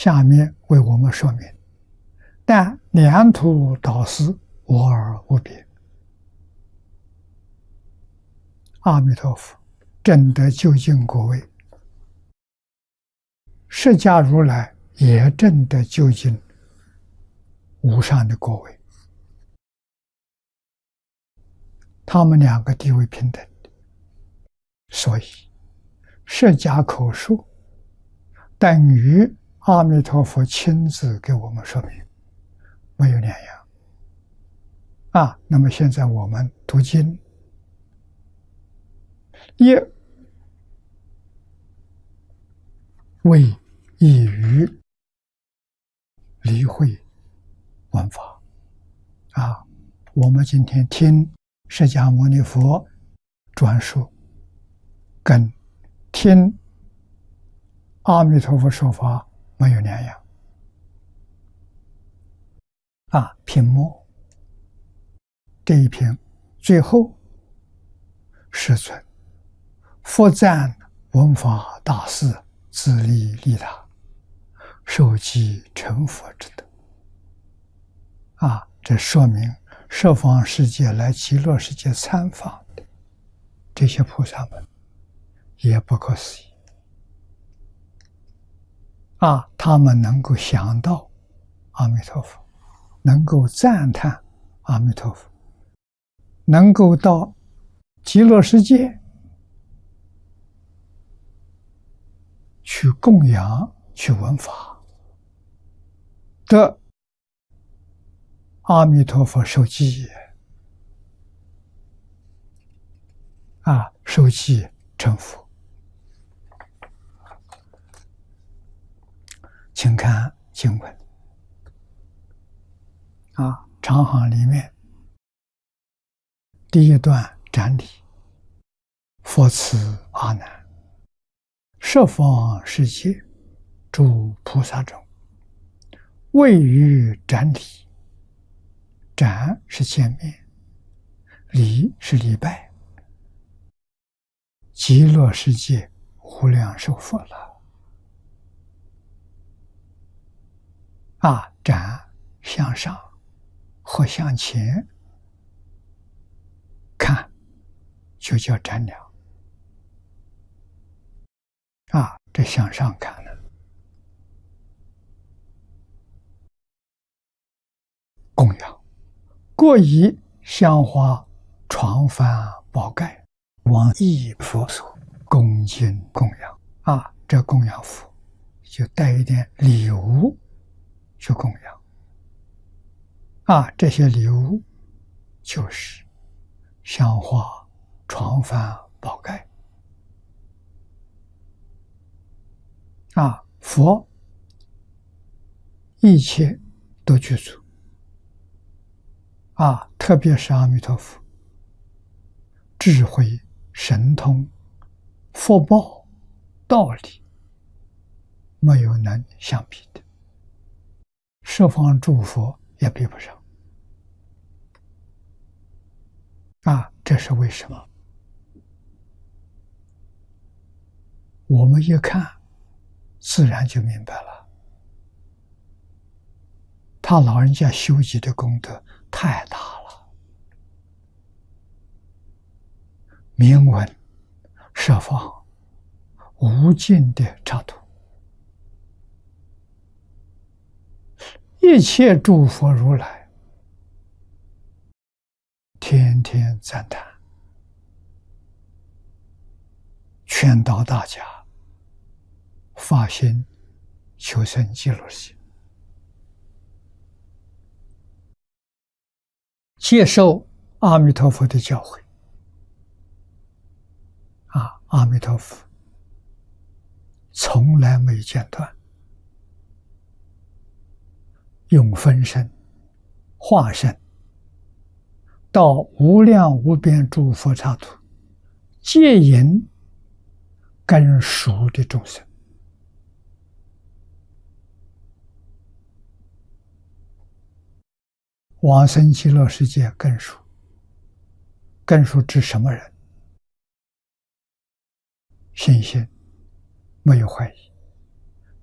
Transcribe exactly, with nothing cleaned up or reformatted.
下面为我们说明：但两途导师无二无别。阿弥陀佛证得究竟果位，释迦如来也证得究竟无上的果位，他们两个地位平等的，所以释迦口述等于阿弥陀佛亲自给我们说明，没有两样啊。那么现在我们读经，一为易于理会闻法啊。我们今天听释迦牟尼佛转述，跟听阿弥陀佛说法没有两样啊。品末这一篇最后，世尊复赞闻法大士自利利他，受记成佛之德啊。这说明十方世界来极乐世界参访的这些菩萨们也不可思议啊，他们能够想到阿弥陀佛，能够赞叹阿弥陀佛，能够到极乐世界去供养、去闻法，得阿弥陀佛受记啊，受记成佛。请看经文啊，长行里面第一段展理：佛慈阿难，十方世界诸菩萨中，位于展理。展是见面，礼是礼拜，极乐世界无量寿佛了啊！展向上或向前看，就叫展了啊。这向上看呢，供养。过以香花床幡宝盖往诣佛所恭敬供养啊。这供养佛就带一点礼物去供养啊。这些礼物就是香花床幡宝盖啊。佛一切都具足啊，特别是阿弥陀佛，智慧、神通、福报、道理，没有能相比的，十方诸佛也比不上啊。这是为什么？我们一看，自然就明白了。他老人家修集的功德太大了，名闻十方无尽的刹土，一切诸佛如来天天赞叹，劝导大家发心求生极乐世界，接受阿弥陀佛的教诲啊。阿弥陀佛从来没间断，用分身化身到无量无边诸佛刹土，接引根熟的众生往生极乐世界。根熟，根熟指什么人？信心，没有怀疑，